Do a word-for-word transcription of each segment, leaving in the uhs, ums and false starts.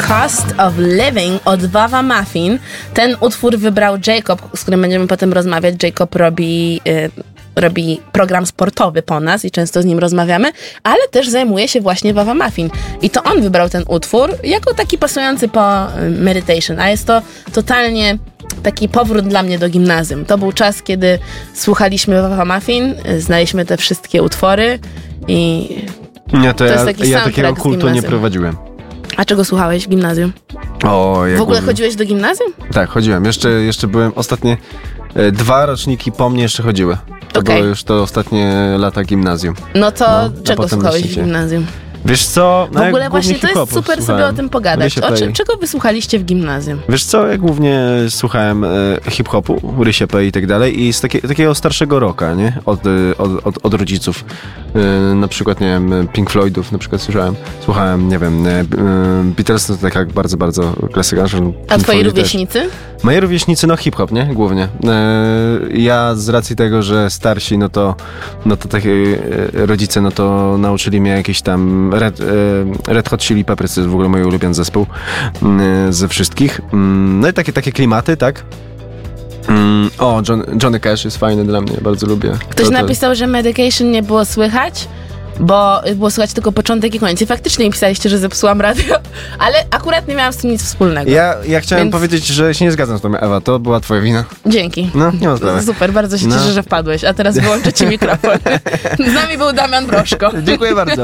Cost of Living od Wawa Muffin. Ten utwór wybrał Jacob, z którym będziemy potem rozmawiać. Jacob robi... Y- robi program sportowy po nas i często z nim rozmawiamy, ale też zajmuje się właśnie Wawa Muffin. I to on wybrał ten utwór jako taki pasujący po meditation, a jest to totalnie taki powrót dla mnie do gimnazjum. To był czas, kiedy słuchaliśmy Wawa Muffin, znaliśmy te wszystkie utwory i nie, to, to ja, jest taki ja takiego kultu nie prowadziłem. A czego słuchałeś w gimnazjum? O, jak w ogóle mówię. chodziłeś do gimnazjum? Tak, chodziłem. Jeszcze, jeszcze byłem ostatnie e, dwa roczniki po mnie jeszcze chodziły. To okay. było już to ostatnie lata gimnazjum. No to no, czego słuchałeś w gimnazjum? Wiesz co? W ogóle właśnie to jest super słuchałem. Sobie o tym pogadać. O czym, czego wysłuchaliście w gimnazjum? Wiesz co? Ja głównie słuchałem e, hip-hopu, Rysie P i tak dalej i z takie, takiego starszego rocka, nie? Od, od, od, od rodziców. E, na przykład, nie wiem, Pink Floydów na przykład słyszałem. Słuchałem, nie wiem, e, Beatles to taka bardzo, bardzo klasyka. A twoi rówieśnicy? Moi rówieśnicy, no hip-hop, nie? Głównie. E, ja z racji tego, że starsi, no to, no to takie e, rodzice, no to nauczyli mnie jakieś tam Red, e, Red Hot Chili Peppers, to jest w ogóle mój ulubiony zespół e, ze wszystkich. No i takie, takie klimaty, tak? O, John, Johnny Cash jest fajny dla mnie, bardzo lubię. Ktoś to, to... napisał, że Medication nie było słychać, bo było słychać tylko początek i koniec. I faktycznie mi pisaliście, że zepsułam radio, ale akurat nie miałam z tym nic wspólnego. Ja, ja chciałem Więc... powiedzieć, że się nie zgadzam z tobą, Ewa, to była twoja wina. Dzięki. No, nie ma sprawy. Super, bardzo się no. cieszę, że wpadłeś, a teraz wyłączę ci mikrofon. Z nami był Damian Broszko. Dziękuję bardzo.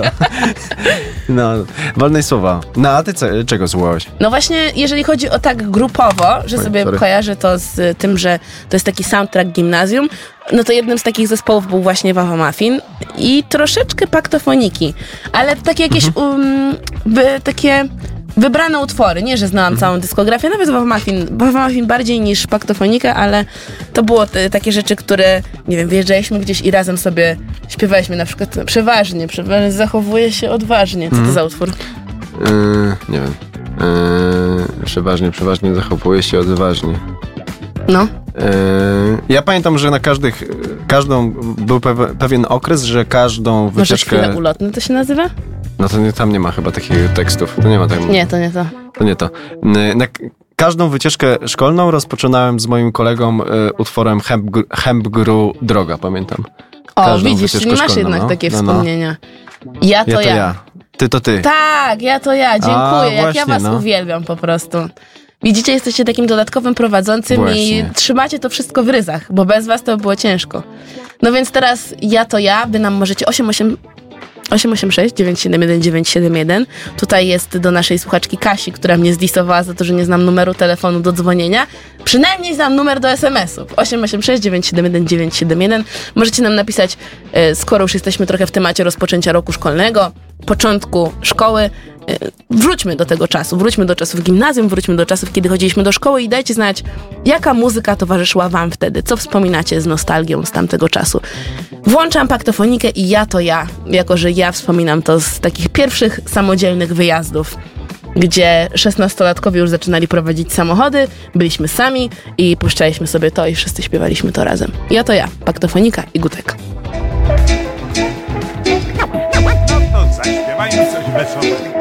No, wolnej słowa. No, a ty co, czego słuchałeś? No właśnie, jeżeli chodzi o tak grupowo, że Oj, sobie sorry. kojarzę to z tym, że to jest taki soundtrack gimnazjum, no to jednym z takich zespołów był właśnie Wawa Muffin i troszeczkę Paktofoniki, ale takie jakieś mhm. um, by, takie wybrane utwory, nie, że znałam mhm. całą dyskografię, nawet Wawa Muffin, Wawa Muffin bardziej niż Paktofonika, ale to było te, takie rzeczy, które, nie wiem, wyjeżdżaliśmy gdzieś i razem sobie śpiewaliśmy, na przykład przeważnie, przeważnie zachowuje się odważnie. Co mhm. to za utwór? Yy, nie wiem. Yy, przeważnie, przeważnie zachowuje się odważnie. No. Yy, ja pamiętam, że na każdych, każdą, był pew, pewien okres, że każdą wycieczkę... Może chwilę ulotne to się nazywa? No to nie, tam nie ma chyba takich tekstów. To nie ma tak. Nie, to nie to. To nie to. Yy, na każdą wycieczkę szkolną rozpoczynałem z moim kolegą yy, utworem Hempgru Droga, pamiętam. O, Każdą widzisz, nie masz szkolną, jednak no. takie no, wspomnienia. Ja to ja. ja. To ja. Ty to ty. Tak, ja to ja. Dziękuję. A, jak właśnie, ja was no. uwielbiam po prostu. Widzicie, jesteście takim dodatkowym prowadzącym Właśnie. i trzymacie to wszystko w ryzach, bo bez was to by było ciężko. No więc teraz ja to ja, wy nam możecie osiem osiem sześć dziewięć siedem jeden dziewięć siedem jeden. Tutaj jest do naszej słuchaczki Kasi, która mnie zdisowała za to, że nie znam numeru telefonu do dzwonienia. Przynajmniej znam numer do es em esów. osiem osiem sześć dziewięć siedem jeden dziewięć siedem jeden. Możecie nam napisać, skoro już jesteśmy trochę w temacie rozpoczęcia roku szkolnego, początku szkoły, wróćmy do tego czasu, wróćmy do czasów gimnazjum, wróćmy do czasów, kiedy chodziliśmy do szkoły i dajcie znać, jaka muzyka towarzyszyła wam wtedy, co wspominacie z nostalgią z tamtego czasu. Włączam Paktofonikę i ja to ja, jako że ja wspominam to z takich pierwszych samodzielnych wyjazdów, gdzie szesnastolatkowie już zaczynali prowadzić samochody, byliśmy sami i puszczaliśmy sobie to i wszyscy śpiewaliśmy to razem. Ja to ja, Paktofonika i Gutek. No to zaśpiewajmy coś wesołego.